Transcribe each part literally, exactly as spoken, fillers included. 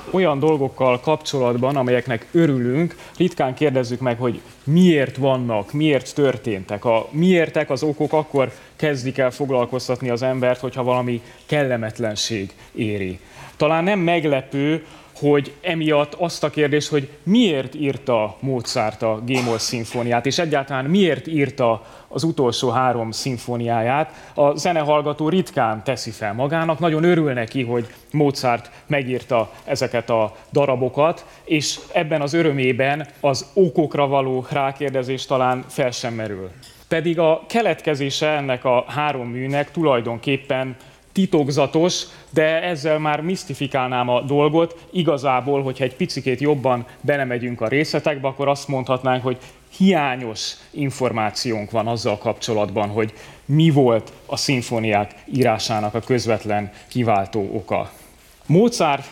olyan dolgokkal kapcsolatban, amelyeknek örülünk, ritkán kérdezzük meg, hogy miért vannak, miért történtek. A miértek, az okok akkor kezdik el foglalkoztatni az embert, hogyha valami kellemetlenség éri. Talán nem meglepő, hogy emiatt azt a kérdést, hogy miért írta Mozart a G-moll szimfóniát, és egyáltalán miért írta az utolsó három szimfóniáját, a zenehallgató ritkán teszi fel magának, nagyon örül neki, hogy Mozart megírta ezeket a darabokat, és ebben az örömében az okokra való rákérdezés talán fel sem merül. Pedig a keletkezése ennek a három műnek tulajdonképpen titokzatos, de ezzel már misztifikálnám a dolgot. Igazából, hogyha egy picikét jobban belemegyünk a részletekbe, akkor azt mondhatnánk, hogy hiányos információnk van azzal kapcsolatban, hogy mi volt a szimfóniák írásának a közvetlen kiváltó oka. Mozart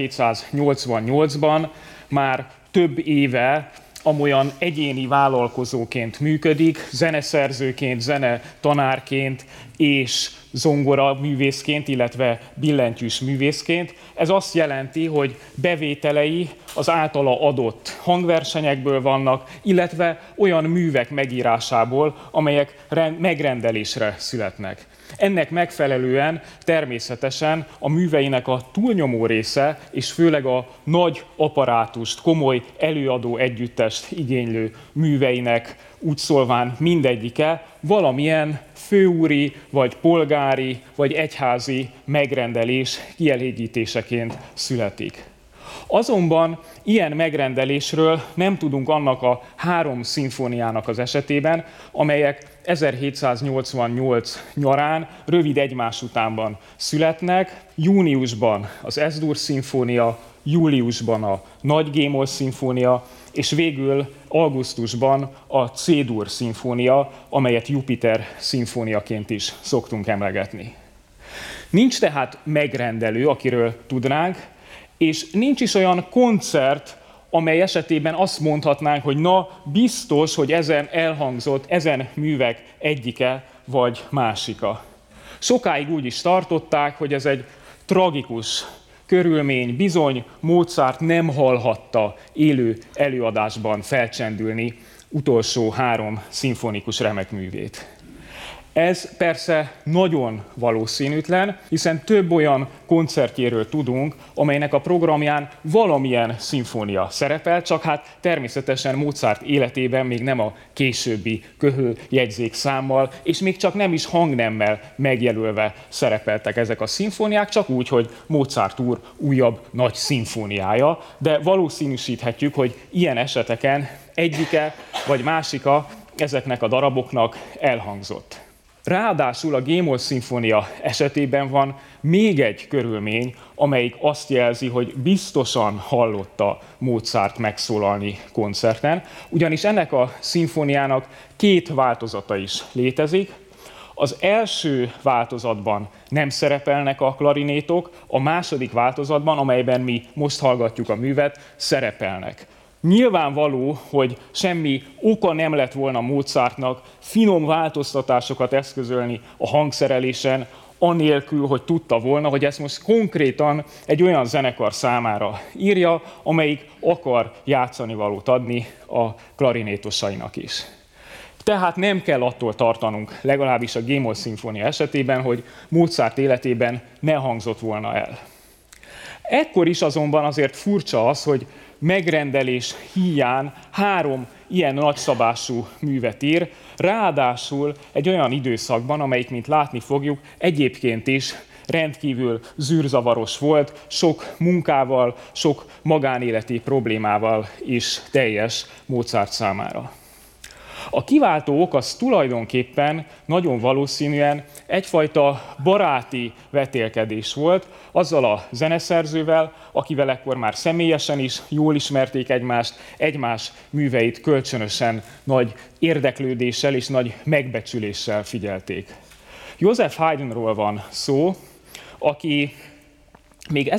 ezerhétszáznyolcvannyolcban már több éve amolyan egyéni vállalkozóként működik, zeneszerzőként, zenetanárként és zongora művészként, illetve billentyűs művészként. Ez azt jelenti, hogy bevételei az általa adott hangversenyekből vannak, illetve olyan művek megírásából, amelyek megrendelésre születnek. Ennek megfelelően természetesen a műveinek a túlnyomó része, és főleg a nagy apparátust, komoly előadó együttest igénylő műveinek úgy szólván mindegyike valamilyen főúri, vagy polgári, vagy egyházi megrendelés kielégítéseként születik. Azonban ilyen megrendelésről nem tudunk annak a három szimfóniának az esetében, amelyek ezerhétszáznyolcvannyolc nyarán rövid egymás utánban születnek. Júniusban az Es-dur szimfónia, júliusban a nagy G-moll szimfónia, és végül augusztusban a C-dur szimfónia, amelyet Jupiter szimfóniaként is szoktunk emlegetni. Nincs tehát megrendelő, akiről tudnánk, és nincs is olyan koncert, amely esetében azt mondhatnánk, hogy na, biztos, hogy ezen elhangzott, ezen művek egyike vagy másika. Sokáig úgy is tartották, hogy ez egy tragikus körülmény, bizony Mozart nem hallhatta élő előadásban felcsendülni utolsó három szimfonikus remekművét. Ez persze nagyon valószínűtlen, hiszen több olyan koncertjéről tudunk, amelynek a programján valamilyen szimfónia szerepel, csak hát természetesen Mozart életében még nem a későbbi köhöljegyzék számmal, és még csak nem is hangnemmel megjelölve szerepeltek ezek a szimfóniák, csak úgy, hogy Mozart úr újabb nagy szimfóniája, de valószínűsíthetjük, hogy ilyen eseteken egyike vagy másika ezeknek a daraboknak elhangzott. Ráadásul a G-moll szimfónia esetében van még egy körülmény, amelyik azt jelzi, hogy biztosan hallotta Mozart megszólalni koncerten, ugyanis ennek a szimfóniának két változata is létezik. Az első változatban nem szerepelnek a klarinétok, a második változatban, amelyben mi most hallgatjuk a művet, szerepelnek. Nyilvánvaló, hogy semmi oka nem lett volna Mozartnak finom változtatásokat eszközölni a hangszerelésen, anélkül, hogy tudta volna, hogy ezt most konkrétan egy olyan zenekar számára írja, amelyik akar játszanivalót adni a klarinétosainak is. Tehát nem kell attól tartanunk, legalábbis a G-moll szimfónia esetében, hogy Mozart életében ne hangzott volna el. Ekkor is azonban azért furcsa az, hogy megrendelés híján három ilyen nagyszabású művet ír, ráadásul egy olyan időszakban, amelyik, mint látni fogjuk, egyébként is rendkívül zűrzavaros volt, sok munkával, sok magánéleti problémával is teljes Mozart számára. A kiváltó ok az tulajdonképpen nagyon valószínűen egyfajta baráti vetélkedés volt azzal a zeneszerzővel, akivel ekkor már személyesen is jól ismerték egymást, egymás műveit kölcsönösen nagy érdeklődéssel és nagy megbecsüléssel figyelték. Joseph Haydnról van szó, aki még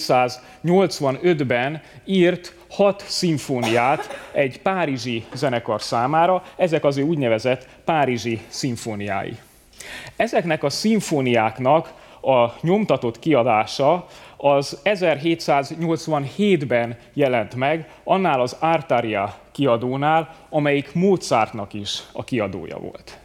ezerhétszáznyolcvanötben írt hat szimfóniát egy párizsi zenekar számára, ezek az ő úgynevezett párizsi szimfóniái. Ezeknek a szimfóniáknak a nyomtatott kiadása az ezerhétszáznyolcvanhétben jelent meg, annál az Artaria kiadónál, amelyik Mozartnak is a kiadója volt.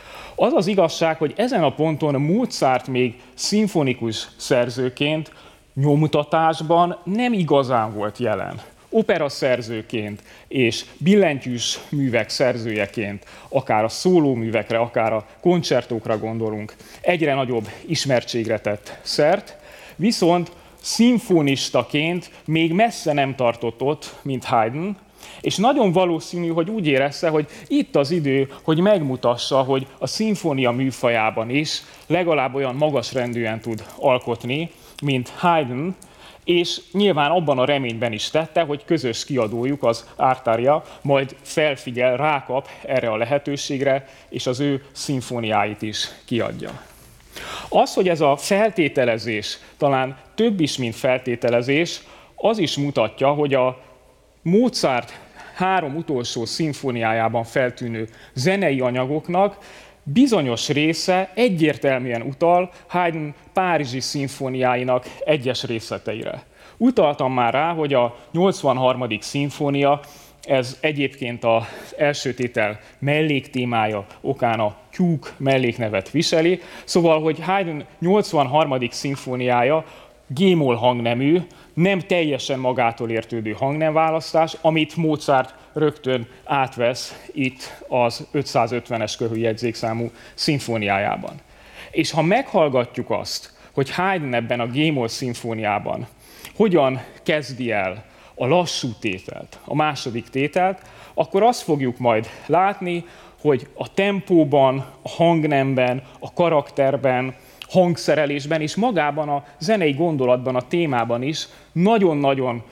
Az az igazság, hogy ezen a ponton Mozart még szimfonikus szerzőként nyomtatásban nem igazán volt jelen. Operaszerzőként és billentyűs művek szerzőjeként, akár a szólóművekre, akár a koncertókra gondolunk, egyre nagyobb ismertségre tett szert, viszont szimfonistaként még messze nem tartott ott, mint Haydn, és nagyon valószínű, hogy úgy érezte, hogy itt az idő, hogy megmutassa, hogy a szimfónia műfajában is legalább olyan magasrendűen tud alkotni, mint Haydn, és nyilván abban a reményben is tette, hogy közös kiadójuk, az Artaria, majd felfigyel, rákap erre a lehetőségre, és az ő szimfóniáit is kiadja. Az, hogy ez a feltételezés talán több is, mint feltételezés, az is mutatja, hogy a Mozart három utolsó szimfóniájában feltűnő zenei anyagoknak bizonyos része egyértelműen utal Haydn párizsi szimfóniáinak egyes részleteire. Utaltam már rá, hogy a nyolcvanharmadik szimfónia, ez egyébként az első tétel melléktémája okán a tyúk melléknevet viseli, szóval, hogy Haydn nyolcvanharmadik szimfóniája G-moll hangnemű, nem teljesen magától értődő hangnemválasztás, amit Mozart rögtön átvesz itt az ötszázötvenes köhőjegyzékszámú szimfóniájában. És ha meghallgatjuk azt, hogy Haydn ebben a G-moll szimfóniában hogyan kezdi el a lassú tételt, a második tételt, akkor azt fogjuk majd látni, hogy a tempóban, a hangnemben, a karakterben, hangszerelésben és magában a zenei gondolatban, a témában is nagyon-nagyon